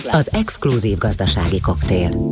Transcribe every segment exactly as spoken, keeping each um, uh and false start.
az exkluzív gazdasági koktél.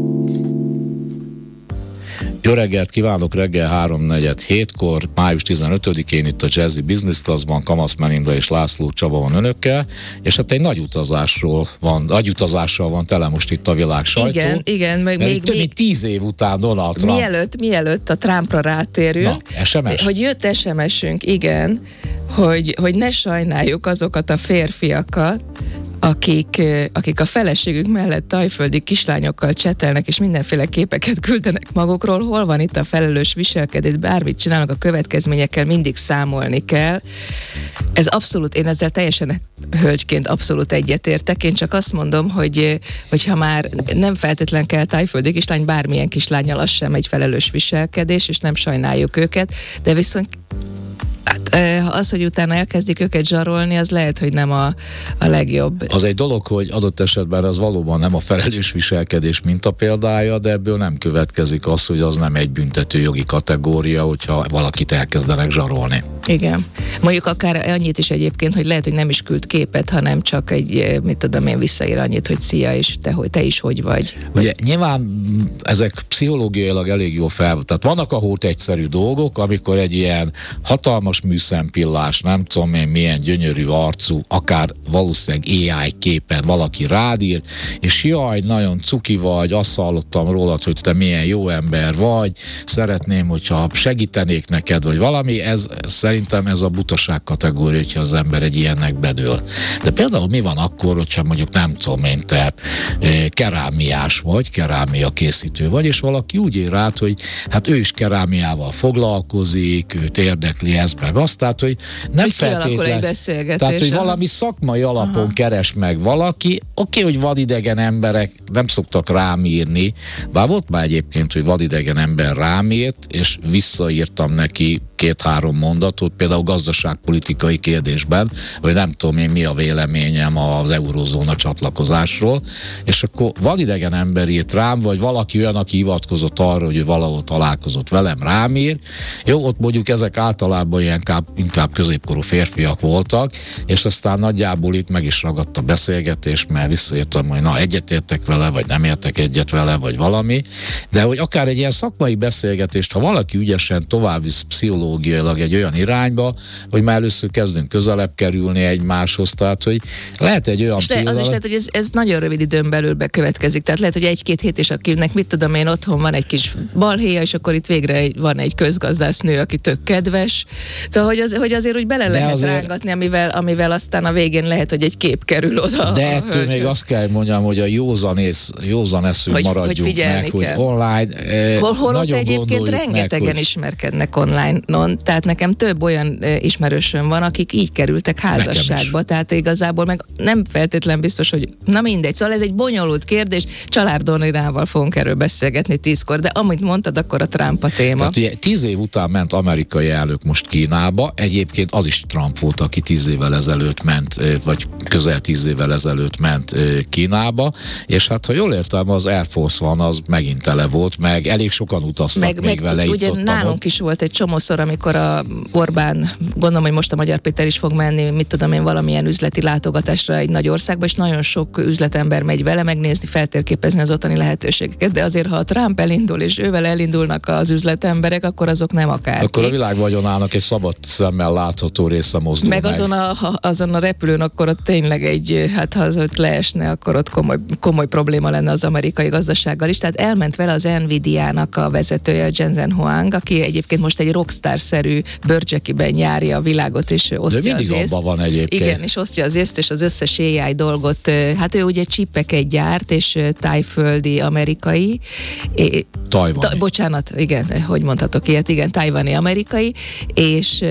Jó reggelt kívánok, reggel háromnegyed hétkor, május tizenötödikén itt a Jazzy Business Classban Kamasz Melinda és László Csaba van önökkel, és hát egy nagy utazásról van, nagy utazással van tele most itt a világ sajtó. Igen, igen, meg még, több mint tíz év után Donald Trump. Mielőtt, mielőtt a Trumpra rátérünk, Na, es em es? hogy jött es em esünk, igen, hogy, hogy ne sajnáljuk azokat a férfiakat, akik, akik a feleségük mellett tajföldi kislányokkal csetelnek, és mindenféle képeket küldenek magukról. Hol van itt a felelős viselkedés? Bármit csinálnak, a következményekkel mindig számolni kell. Ez abszolút, én ezzel teljesen hölgyként abszolút egyetértek. Én csak azt mondom, hogy hogyha már nem feltétlen kell tajföldi kislány, bármilyen kislánnyal az sem egy felelős viselkedés, és nem sajnáljuk őket, de viszont hát az, hogy utána elkezdik őket zsarolni, az lehet, hogy nem a, a legjobb. Az egy dolog, hogy adott esetben az valóban nem a felelős viselkedés mintapéldája, de ebből nem következik az, hogy az nem egy büntetőjogi kategória, hogyha valakit elkezdenek zsarolni. Igen. Mondjuk akár annyit is egyébként, hogy lehet, hogy nem is küld képet, hanem csak egy, mit tudom én, visszaír annyit, hogy szia, és te, hogy te is hogy vagy. Ugye nyilván ezek pszichológiailag elég jól fel, tehát vannak a hót egyszerű dolgok, amikor egy ilyen hatalmas műszempillás, nem tudom én milyen gyönyörű arcú, akár valószínűleg á i képen valaki rád ír, és jaj, nagyon cuki vagy, azt hallottam rólad, hogy te milyen jó ember vagy, szeretném, hogyha segítenék neked, vagy valami, ez szerintem ez a butaság kategória, hogyha az ember egy ilyennek bedől. De például mi van akkor, hogyha mondjuk nem tudom én, te e, kerámiás vagy, kerámia készítő vagy, és valaki úgy ír rád, hogy hát ő is kerámiával foglalkozik, őt érdekli ez meg azt, tehát, hogy nem hogy feltétlen, tehát, hogy valami szakmai alapon Aha. keres meg valaki, oké, okay, hogy vadidegen emberek nem szoktak rám írni, bár volt már egyébként, hogy vadidegen ember rám írt, és visszaírtam neki két-három mondatot, például gazdaságpolitikai kérdésben, vagy nem tudom én mi a véleményem az eurózóna csatlakozásról, és akkor vadidegen ember írt rám, vagy valaki olyan, aki hivatkozott arra, hogy ő valahol találkozott velem, rám ír. Jó, ott mondjuk ezek általában ilyen inkább, inkább középkorú férfiak voltak, és aztán nagyjából itt meg is ragadt a beszélgetés, mert visszaírtam, hogy na, egyetértek vele, vagy nem értek egyet vele, vagy valami, de hogy akár egy ilyen szakmai beszélgetést, ha valaki ügyesen továbbvisz pszichológiailag egy olyan irányba, hogy már először kezdünk közelebb kerülni egymáshoz, tehát hogy lehet egy olyan és le, az is lehet, hogy ez, ez nagyon rövid időn belül bekövetkezik, tehát lehet, hogy egy-két hét, és akinek mit tudom én, otthon van egy kis balhéja, és akkor itt végre van egy közgazdásznő, aki tök kedves. Szóval, hogy, az, hogy azért úgy bele lehet azért rángatni, amivel, amivel aztán a végén lehet, hogy egy kép kerül oda. De ettől még azt kell mondjam, hogy a józanész, józan eszünk hogy, maradjunk hogy meg, kell. Hogy online eh, hol, hol ott egyébként rengetegen meg, hogy ismerkednek online-on, tehát nekem több olyan eh, ismerősöm van, akik így kerültek házasságba, tehát igazából meg nem feltétlen biztos, hogy na mindegy, szóval ez egy bonyolult kérdés, Csalárdonirával fogunk erről beszélgetni tízkor, de amit mondtad, akkor a Trump a téma. Tehát ugye tíz év után ment amerikai elnök most Kínába, egyébként az is Trump volt, aki tíz évvel ezelőtt ment, vagy közel tíz évvel ezelőtt ment Kínába, és hát ha jól értem, az Air Force One az megint tele volt, meg elég sokan utaztak meg, még meg, vele. Ugye nálunk ott is volt egy csomószor, amikor a Orbán, gondolom, hogy most a Magyar Péter is fog menni, mit tudom én, valamilyen üzleti látogatásra egy nagy országba, és nagyon sok üzletember megy vele megnézni, feltérképezni az ottani lehetőségeket, de azért, ha a Trump elindul, és ővel elindulnak az üzletemberek, akkor azok nem akár. Akkor a világ vagyonának egy szabad szemmel látható része mozdul meg. Meg azon a, azon a repülőn, akkor ott tényleg egy, hát ha az ott leesne, akkor ott komoly, komoly probléma lenne az amerikai gazdasággal is. Tehát elment vele az Nvidia-nak a vezetője, Jensen Huang, aki egyébként most egy rockstar-szerű bőrcsekiben járja a világot, és osztja az észt. abban van egyébként. Igen, és osztja az észt, és az összes á i dolgot. Hát ő ugye csipeket gyárt, és tájföldi amerikai. Tajvani. Ta, bocsánat, igen, hogy mondhatok ilyet, igen, tajvani amerikai, és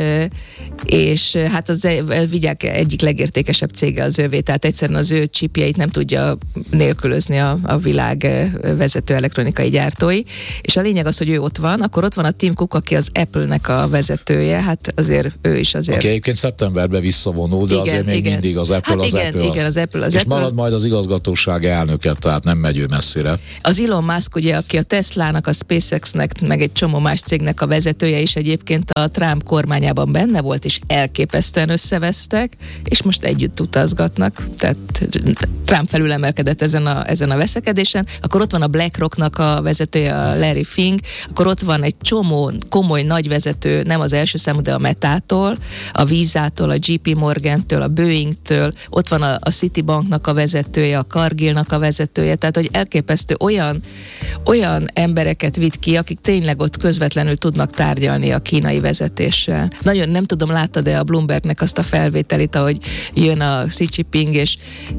és hát az Nvidia egyik legértékesebb cége az övé, tehát egyszerűen az ő csipjeit nem tudja nélkülözni létrehozni a, a világ vezető elektronikai gyártói, és a lényeg az, hogy ő ott van, akkor ott van a Tim Cook, aki az Apple-nek a vezetője, hát azért ő is azért... Aki egyébként szeptemberben visszavonul, de igen, azért még igen. mindig az Apple hát az igen, Apple. Igen, az Apple az és Apple. marad majd az igazgatóság elnöke, tehát nem megy ő messzire. Az Elon Musk, ugye, aki a Teslának, a SpaceX-nek, meg egy csomó más cégnek a vezetője is egyébként a Trump kormányában benne volt, és elképesztően összevesztek, és most együtt utazgatnak, tehát Trump felülemelkedett ezen a, ezen a veszekedésen, akkor ott van a BlackRocknak a vezetője, a Larry Fink, akkor ott van egy csomó komoly nagy vezető, nem az első számú, de a Metától, a Visa-tól, a J P Morgantől, a Boeingtől, ott van a, a Citibanknak a vezetője, a Cargillnak a vezetője, tehát hogy elképesztő olyan, olyan embereket vitt ki, akik tényleg ott közvetlenül tudnak tárgyalni a kínai vezetéssel. Nagyon nem tudom, láttad-e a Bloombergnek azt a felvételét, ahogy jön a Xi Jinping, és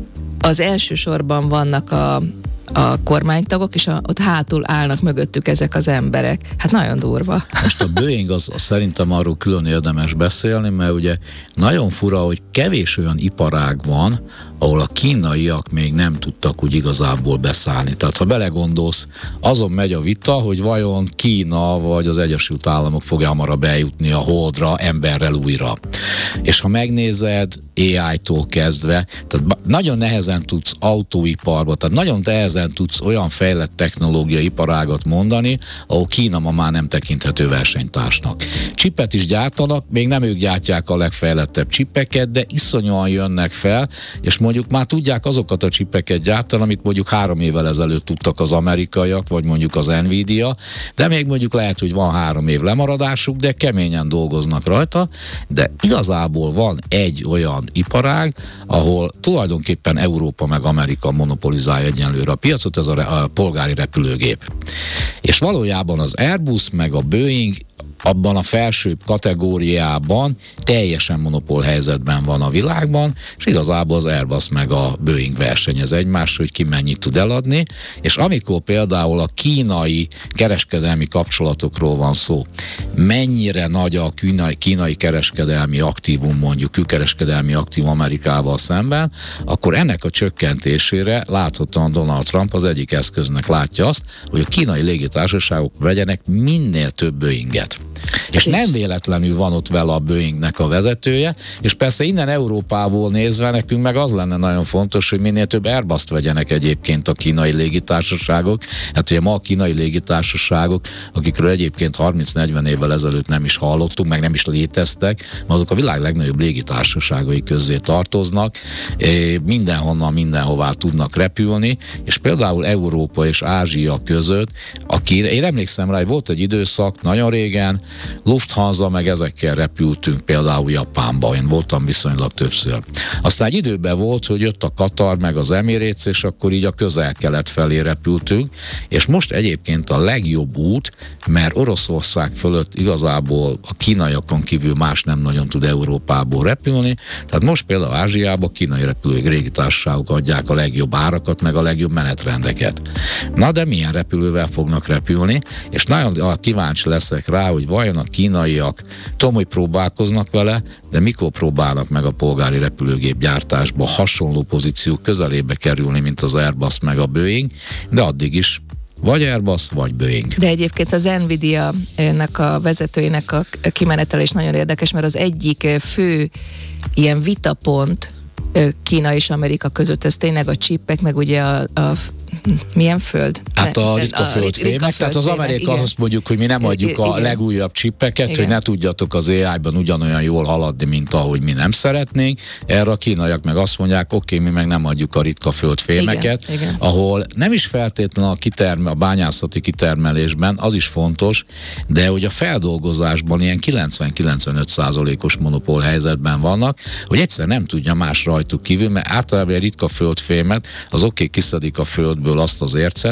az első sorban vannak a a kormánytagok, és a, ott hátul állnak mögöttük ezek az emberek. Hát nagyon durva. Most a Boeing, az, az szerintem arról külön érdemes beszélni, mert ugye nagyon fura, hogy kevés olyan iparág van, ahol a kínaiak még nem tudtak úgy igazából beszállni. Tehát ha belegondolsz, azon megy a vita, hogy vajon Kína vagy az Egyesült Államok fogja hamarabb eljutni a Holdra emberrel újra. És ha megnézed á í-tól kezdve, tehát nagyon nehezen tudsz autóiparba, tehát nagyon nehezen tudsz olyan fejlett technológiai iparágat mondani, ahol Kína ma már nem tekinthető versenytársnak. Csipet is gyártanak, még nem ők gyártják a legfejlettebb csipeket, de iszonyúan jönnek fel, és mondjuk már tudják azokat a csipeket gyártani, amit mondjuk három évvel ezelőtt tudtak az amerikaiak, vagy mondjuk az Nvidia, de még mondjuk lehet, hogy van három év lemaradásuk, de keményen dolgoznak rajta, de igazából van egy olyan iparág, ahol tulajdonképpen Európa meg Amerika monopolizálja egyenlőre a piacot, ez a, re- a polgári repülőgép. És valójában az Airbus meg a Boeing abban a felsőbb kategóriában teljesen monopól helyzetben van a világban, és igazából az Airbus meg a Boeing versenyez egymás, hogy ki mennyit tud eladni, és amikor például a kínai kereskedelmi kapcsolatokról van szó, mennyire nagy a kínai, kínai kereskedelmi aktívum, mondjuk külkereskedelmi aktívum Amerikával szemben, akkor ennek a csökkentésére láthatóan Donald Trump az egyik eszköznek látja azt, hogy a kínai légitársaságok vegyenek minél több Boeinget. És nem véletlenül van ott vele a Boeingnek a vezetője, és persze innen Európából nézve nekünk meg az lenne nagyon fontos, hogy minél több Airbust vegyenek egyébként a kínai légitársaságok. Hát ugye ma a kínai légitársaságok, akikről egyébként harminc-negyven évvel ezelőtt nem is hallottunk, meg nem is léteztek, mert azok a világ legnagyobb légitársaságai közé tartoznak, mindenhonnan, mindenhová tudnak repülni, és például Európa és Ázsia között, aki, én emlékszem rá, hogy volt egy időszak, nagyon régen, Lufthansa, meg ezekkel repültünk például Japánba, én voltam viszonylag többször. Aztán egy időben volt, hogy jött a Katar, meg az Emirates, és akkor így a közel-kelet felé repültünk, és most egyébként a legjobb út, mert Oroszország fölött igazából a kínaiakon kívül más nem nagyon tud Európából repülni, tehát most például Ázsiába kínai repülők légitársaságok adják a legjobb árakat, meg a legjobb menetrendeket. Na de milyen repülővel fognak repülni, és nagyon kíváncsi leszek rá, hogy vajon a kínaiak tudom, hogy próbálkoznak vele, de mikor próbálnak meg a polgári repülőgép gyártásba hasonló pozíciók közelébe kerülni, mint az Airbus meg a Boeing, de addig is vagy Airbus, vagy Boeing. De egyébként az Nvidia-nek a vezetőinek a kimenetel is nagyon érdekes, mert az egyik fő ilyen vitapont Kína és Amerika között, ez tényleg a csipek, meg ugye a, a milyen föld? Hát a ritka földfémek, tehát az Amerika azt mondjuk, hogy mi nem adjuk igen. a legújabb csippeket, igen. hogy ne tudjatok az á í-ban ugyanolyan jól haladni, mint ahogy mi nem szeretnénk. Erre a kínaiak meg azt mondják, oké, okay, mi meg nem adjuk a ritka földfémeket, igen, igen. ahol nem is feltétlenül a, kiterme, a bányászati kitermelésben, az is fontos, de hogy a feldolgozásban ilyen kilencven-kilencvenöt százalékos monopól helyzetben vannak, hogy egyszer nem tudja más rajtuk kívül, mert általában a ritka földfémet, az oké, okay, kiszedik a földből azt az ércet, de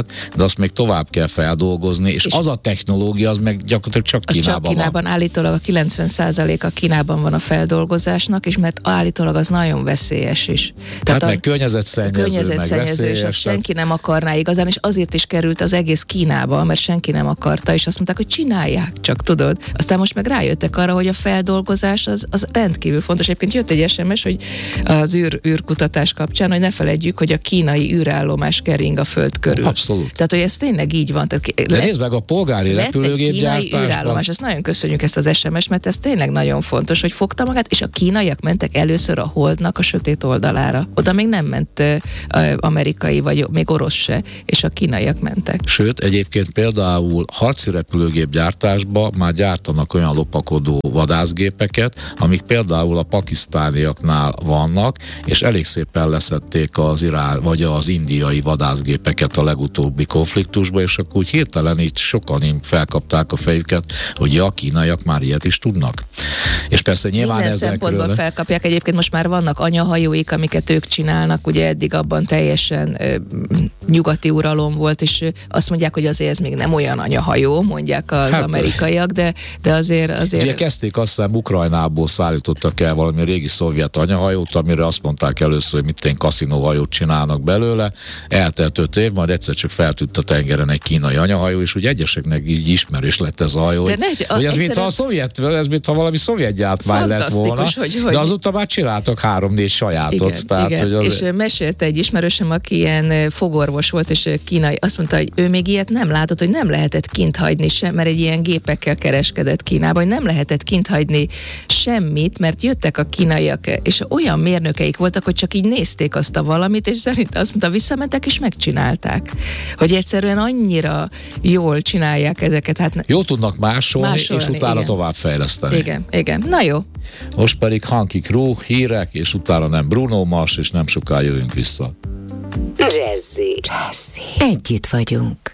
azt még tovább kell feldolgozni, és, és az a technológia, az meg gyakorlatilag csak Kínában, csak Kínában van. Állítólag a kilencven százalék a Kínában van a feldolgozásnak, és mert állítólag az nagyon veszélyes is. Tehát hát meg környezetszennyező, környezetszennyező, és azt senki nem akarná igazán, és azért is került az egész Kínába, mert senki nem akarta, és azt mondták, hogy csinálják, csak tudod. Aztán most meg rájöttek arra, hogy a feldolgozás az, az rendkívül fontos. Egyébként jött egy es em es, hogy az űr, űrkutatás kapcsán, hogy ne feledjük, hogy a kínai űrállomás kering a Föld körül. Abszolút. Tehát, hogy ez tényleg így van. Tehát, de nézd meg a polgári repülőgépgyártásban. űrállomás, ezt nagyon köszönjük ezt az es em es, mert ez tényleg nagyon fontos, hogy fogta magát, és a kínaiak mentek először a Holdnak a sötét oldalára. Oda még nem ment uh, amerikai, vagy még orosz se, és a kínaiak mentek. Sőt, egyébként például harci repülőgépgyártásban már gyártanak olyan lopakodó vadászgépeket, amik például a pakisztániaknál vannak, és elég szépen leszették az irán, vagy az indiai vadászgépeket a legutóbbi konfliktusba, és akkor úgy hirtelen itt sokan felkapták a fejüket, hogy ja, a kínaiak már ilyet is tudnak. És persze nyilván minden ezekről... szempontból felkapják. Egyébként most már vannak anyahajóik, amiket ők csinálnak, ugye eddig abban teljesen ö, nyugati uralom volt, és azt mondják, hogy azért ez még nem olyan anyahajó, mondják az hát, amerikaiak, de, de azért... azért... Ugye kezdték, azt hiszem Ukrajnából szállítottak el valami régi szovjet anyahajót, amire azt mondták először, hogy mit én kaszinóhajót csinálnak belőle, eltelt öt év, majd egyszer csak feltűnt a tengeren egy kínai anyahajó, és úgy egyeseknek így ismerős lett ez a hajó, hogy, ne, hogy ez egyszerűen... mintha a szovjet, ez mintha valami szovjet gyártmány lett volna, hogy, hogy... de azóta már csináltak három-négy sajátot. Igen, tehát, igen. Hogy az... És mesélte egy ismerősöm, aki ilyen fogorvos volt, és kínai, azt mondta, hogy ő még ilyet nem látott, hogy nem lehetett kint hagyni sem, mert egy ilyen gépekkel kereskedett Kínában, hogy nem lehetett kint hagyni semmit, mert jöttek a kínaiak, és olyan mérnökeik voltak, hogy csak így nézték azt a valamit, és szerint azt mondta, visszamentek, és megcsinálták. Hogy egyszerűen annyira jól csinálják ezeket. Hát jól tudnak másolni, másolni és utána igen. továbbfejleszteni. Igen, igen. Na jó. Most pedig Hunky Crew, hírek, és utána nem Bruno Mars, és nem soká jövünk vissza. Jazzy. Jazzy. Együtt vagyunk.